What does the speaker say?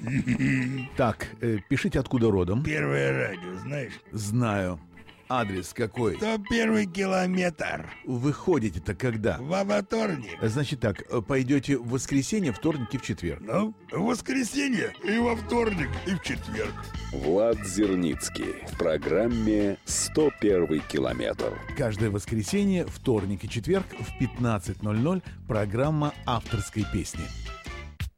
Так, пишите, откуда родом. Первое радио, знаешь? Знаю. Адрес какой? 101 километр. Вы ходите-то когда? Во вторник. Значит так, пойдете в воскресенье, вторник и в четверг. Ну, в воскресенье и во вторник, и в четверг. Влад Зерницкий в программе «101 километр». Каждое воскресенье, вторник и четверг в 15:00 программа авторской песни.